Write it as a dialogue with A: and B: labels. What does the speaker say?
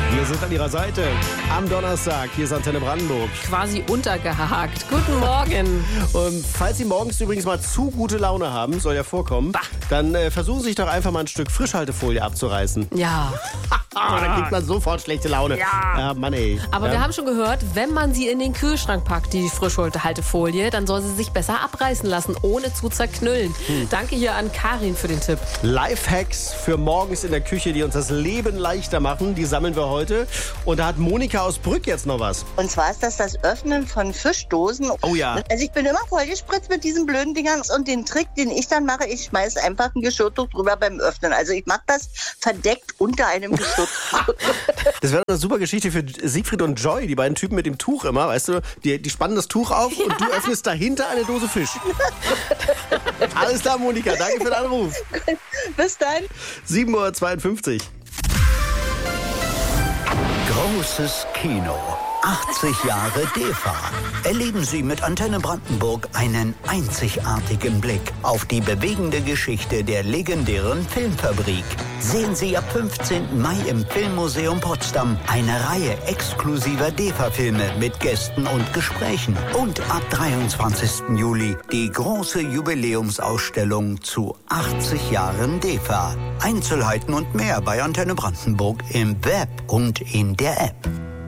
A: Wir sind an Ihrer Seite am Donnerstag. Hier ist Antenne Brandenburg.
B: Quasi untergehakt. Guten Morgen.
A: Und falls Sie morgens übrigens mal zu gute Laune haben, soll ja vorkommen, dann versuchen Sie sich doch einfach mal ein Stück Frischhaltefolie abzureißen.
B: Ja.
A: Dann kriegt man sofort schlechte Laune. Ja, Mann ey.
B: Aber wir haben schon gehört, wenn man sie in den Kühlschrank packt, die Frischhaltefolie, dann soll sie sich besser abreißen lassen, ohne zu zerknüllen. Danke hier an Karin für den Tipp.
A: Lifehacks für morgens in der Küche, die uns das Leben leichter machen, die sammeln wir heute. Und da hat Monika aus Brück jetzt noch was.
C: Und zwar ist das Öffnen von Fischdosen.
A: Oh ja.
C: Also ich bin immer vollgespritzt mit diesen blöden Dingern. Und den Trick, den ich dann mache, ich schmeiße einfach ein Geschirrtuch drüber beim Öffnen. Also ich mache das verdeckt unter einem Geschirrtuch.
A: Das wäre eine super Geschichte für Siegfried und Joy, die beiden Typen mit dem Tuch immer, weißt du, die spannen das Tuch auf und du öffnest dahinter eine Dose Fisch. Alles klar, Monika, danke für den Anruf.
C: Bis dann.
A: 7:52 Uhr.
D: Großes Kino. 80 Jahre DEFA. Erleben Sie mit Antenne Brandenburg einen einzigartigen Blick auf die bewegende Geschichte der legendären Filmfabrik. Sehen Sie ab 15. Mai im Filmmuseum Potsdam eine Reihe exklusiver DEFA-Filme mit Gästen und Gesprächen. Und ab 23. Juli die große Jubiläumsausstellung zu 80 Jahren DEFA. Einzelheiten und mehr bei Antenne Brandenburg im Web und in der App.